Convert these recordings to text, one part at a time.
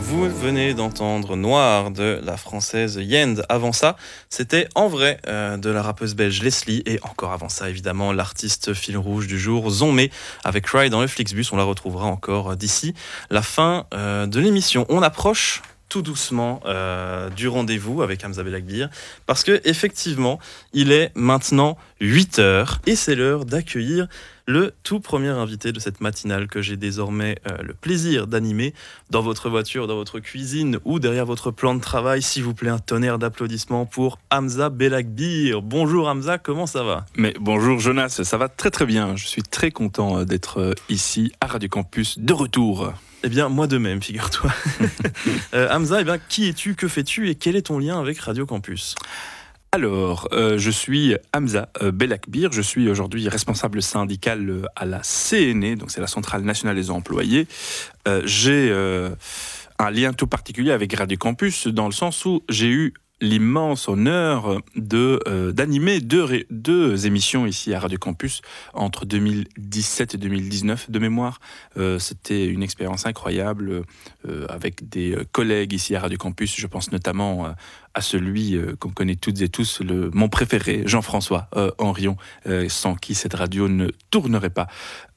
Vous venez d'entendre Noir de la française Yend. Avant ça, c'était En vrai de la rappeuse belge Leslie. Et encore avant ça, évidemment, l'artiste fil rouge du jour, Zomé, avec Cry dans le Flixbus. On la retrouvera encore d'ici la fin de l'émission. On approche tout doucement du rendez-vous avec Hamza Belakbir, parce que effectivement, il est maintenant 8h et c'est l'heure d'accueillir le tout premier invité de cette matinale que j'ai désormais le plaisir d'animer dans votre voiture, dans votre cuisine ou derrière votre plan de travail. S'il vous plaît, un tonnerre d'applaudissements pour Hamza Belakbir. Bonjour Hamza, comment ça va ? Mais bonjour Jonas, ça va très très bien. Je suis très content d'être ici à Radio Campus, de retour. Eh bien, moi de même, figure-toi. Hamza, qui es-tu, que fais-tu et quel est ton lien avec Radio Campus ? Alors, je suis Hamza Belakbir, je suis aujourd'hui responsable syndical à la CNE, donc c'est la Centrale Nationale des Employés. J'ai un lien tout particulier avec Radio Campus dans le sens où j'ai eu l'immense honneur d'animer deux émissions ici à Radio Campus entre 2017 et 2019 de mémoire. C'était une expérience incroyable avec des collègues ici à Radio Campus. Je pense notamment à celui qu'on connaît toutes et tous, mon préféré, Jean-François Henrion, sans qui cette radio ne tournerait pas.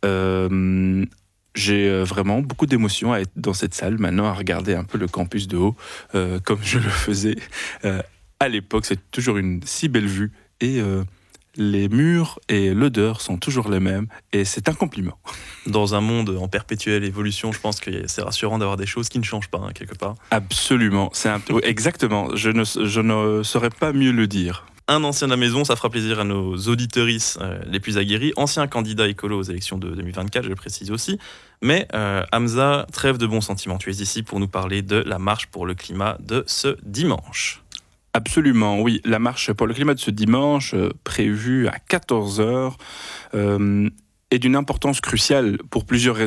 J'ai vraiment beaucoup d'émotions à être dans cette salle maintenant, à regarder un peu le campus de haut, comme je le faisais à l'époque. C'est toujours une si belle vue et les murs et l'odeur sont toujours les mêmes et c'est un compliment. Dans un monde en perpétuelle évolution, je pense que c'est rassurant d'avoir des choses qui ne changent pas, quelque part. Absolument, exactement, je ne saurais pas mieux le dire. Un ancien de la maison, ça fera plaisir à nos auditeuristes les plus aguerris, ancien candidat écolo aux élections de 2024, je le précise aussi. Mais Hamza, trêve de bons sentiments, tu es ici pour nous parler de la marche pour le climat de ce dimanche. Absolument, oui. La marche pour le climat de ce dimanche, prévue à 14h, est d'une importance cruciale pour plusieurs raisons.